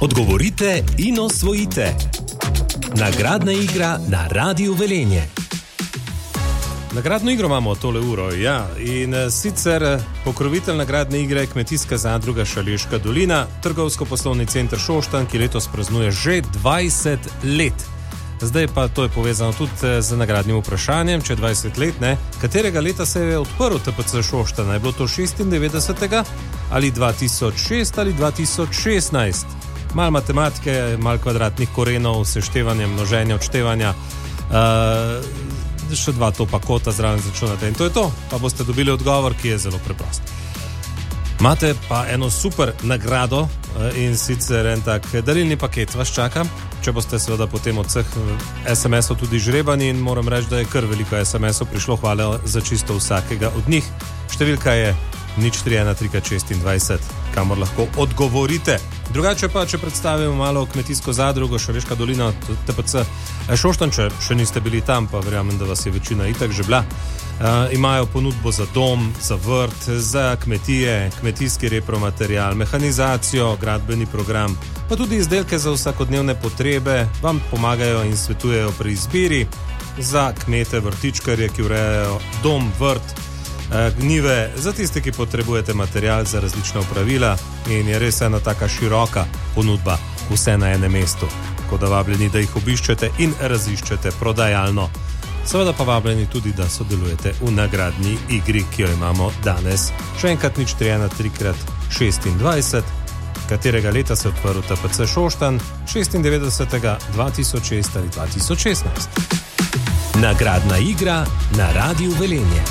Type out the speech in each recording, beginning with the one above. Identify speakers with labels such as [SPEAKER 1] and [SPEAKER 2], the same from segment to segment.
[SPEAKER 1] Odgovorite in osvojite. Nagradna igra na Radiu Velenje.
[SPEAKER 2] Nagradno igro imamo tole uro, ja, in sicer pokrovitelj nagradne igre je Kmetijska zadruga Šaleška dolina, trgovsko-poslovni center Šoštanj, ki letos praznuje že 20 let. Zdaj pa to je povezano tudi z nagradnim vprašanjem, če 20 let, ne, katerega leta se je odprl TPC Šoštanj? Je bilo to 96. ali 2006 ali 2016? Malo matematike, malo kvadratnih korenov, seštevanja, množenja, odštevanja, še 2 topa kota zraven začunate in to je to, pa boste dobili odgovor, ki je zelo preprost. Imate pa eno super nagrado in sicer en tak darilni paket vas čaka, če boste seveda potem od vseh SMS-ov tudi žrebani in moram reči, da je kar veliko SMS-ov prišlo, hvala za čisto vsakega od njih. Številka je 031 kamor lahko odgovorite. Drugače pa, če predstavimo malo Kmetijsko zadrugo Šaleška dolina, TPC Šoštanj, če še niste bili tam, pa verjamem, da vas je večina itak že bila. Imajo ponudbo za dom, za vrt, za kmetije, kmetijski repromaterial, mehanizacijo, gradbeni program, pa tudi izdelke za vsakodnevne potrebe, vam pomagajo in svetujejo pri izbiri za kmete, vrtičkarje, ki urejajo dom, vrt, gnjive, za tiste, ki potrebujete material za različna opravila in je res ena taka široka ponudba, vse na enem mestu. Tako da vabljeni, da jih obiščete in raziščete prodajalno. Seveda pa vabljeni tudi, da sodelujete v nagradni igri, ki jo imamo danes. Še enkrat 031 katerega leta se je odprl TPC Šoštanj, 96. 2006 ali 2016.
[SPEAKER 1] Nagradna igra na Radiu Velenje.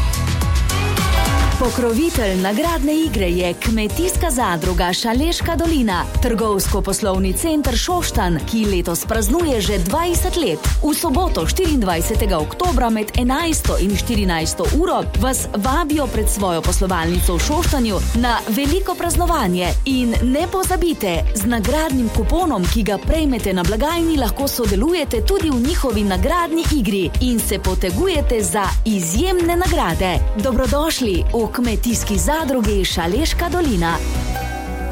[SPEAKER 3] Pokrovitelj nagradne igre je Kmetijska zadruga Šaleška dolina, trgovsko-poslovni center Šoštanj, ki letos praznuje že 20 let. V soboto 24. oktobra med 11. in 14. uro vas vabijo pred svojo poslovalnico v Šoštanju na veliko praznovanje. In ne pozabite, z nagradnim kuponom, ki ga prejmete na blagajni, lahko sodelujete tudi v njihovi nagradni igri in se potegujete za izjemne nagrade. Dobrodošli v Kmetijski zadrugi Šaleška dolina.